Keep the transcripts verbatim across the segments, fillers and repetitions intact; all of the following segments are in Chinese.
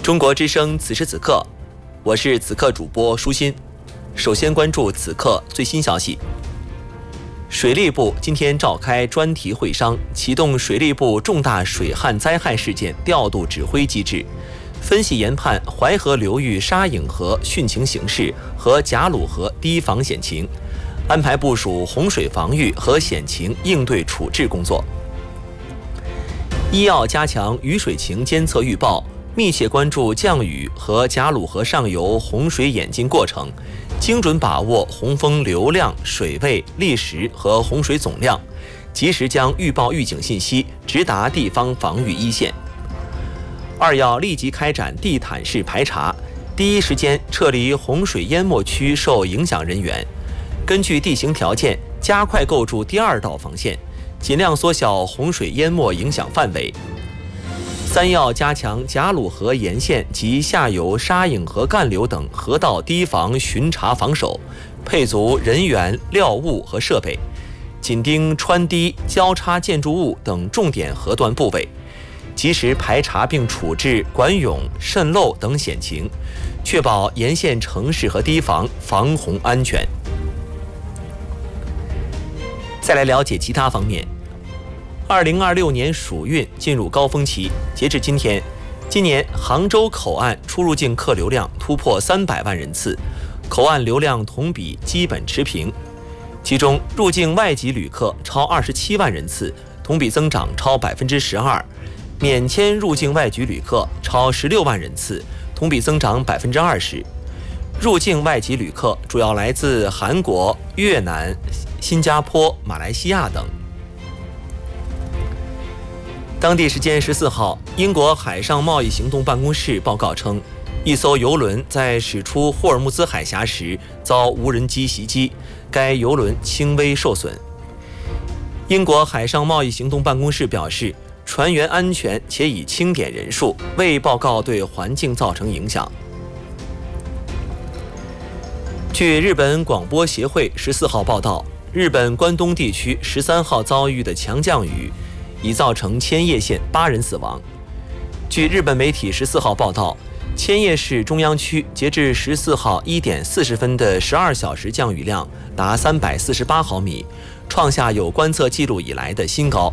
中国之声此时此刻，我是此刻主播舒心。首先关注此刻最新消息。水利部今天召开专题会商，启动水利部重大水旱灾害事件调度指挥机制，分析研判淮河流域沙引河汛情形势和贾鲁河堤防险情，安排部署洪水防御和险情应对处置工作。一要加强雨水情监测预报，密切关注降雨和贾鲁河上游洪水演进过程，精准把握洪峰流量、水位、砾石和洪水总量，及时将预报预警信息直达地方防御一线。二要立即开展地毯式排查，第一时间撤离洪水淹没区受影响人员，根据地形条件加快构筑第二道防线，尽量缩小洪水淹没影响范围。三要加强贾鲁河沿线及下游沙引河干流等河道堤防巡查防守，配足人员、料物和设备，紧盯穿堤、交叉建筑物等重点河段部位，及时排查并处置管涌、渗漏等险情，确保沿线城市和堤防防洪安全。再来了解其他方面。二零二六年暑运进入高峰期，截至今天，今年杭州口岸出入境客流量突破三百万人次，口岸流量同比基本持平。其中，入境外籍旅客超二十七万人次，同比增长超百分之十二；免签入境外籍旅客超十六万人次，同比增长百分之二十。入境外籍旅客主要来自韩国、越南、新加坡、马来西亚等。当地时间十四号，英国海上贸易行动办公室报告称，一艘油轮在驶出霍尔木兹海峡时遭无人机袭击，该油轮轻微受损。英国海上贸易行动办公室表示，船员安全且已清点人数，未报告对环境造成影响。据日本广播协会十四号报道，日本关东地区十三号遭遇的强降雨已造成千叶县八人死亡。据日本媒体十四号报道，千叶市中央区截至十四号一点四十分的十二小时降雨量达三百四十八毫米，创下有观测记录以来的新高。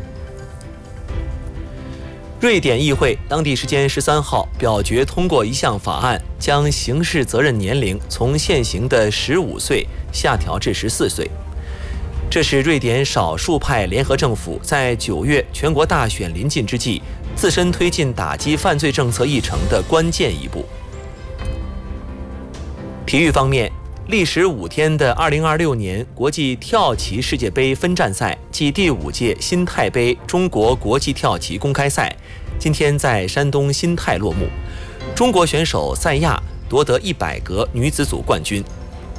瑞典议会当地时间十三号表决通过一项法案，将刑事责任年龄从现行的十五岁下调至十四岁。这是瑞典少数派联合政府在九月全国大选临近之际，自身推进打击犯罪政策议程的关键一步。体育方面，历时五天的二零二六年国际跳棋世界杯分站赛暨第五届新泰杯中国国际跳棋公开赛今天在山东新泰落幕，中国选手赛亚夺得一百格女子组冠军。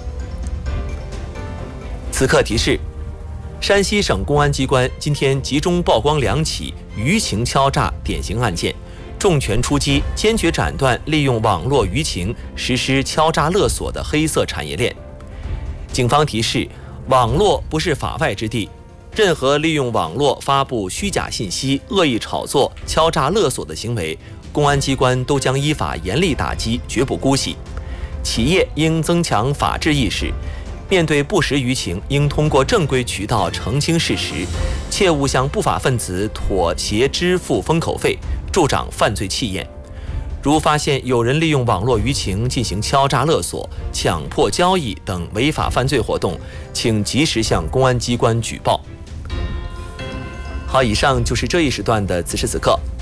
此刻提示，山西省公安机关今天集中曝光两起舆情敲诈典型案件，重拳出击，坚决斩断利用网络舆情实施敲诈勒索的黑色产业链。警方提示，网络不是法外之地，任何利用网络发布虚假信息、恶意炒作、敲诈勒索的行为，公安机关都将依法严厉打击，绝不姑息。企业应增强法治意识，面对不实舆情，应通过正规渠道澄清事实，切勿向不法分子妥协支付封口费，助长犯罪气焰。如发现有人利用网络舆情进行敲诈勒索、强迫交易等违法犯罪活动，请及时向公安机关举报。好，以上就是这一时段的此时此刻。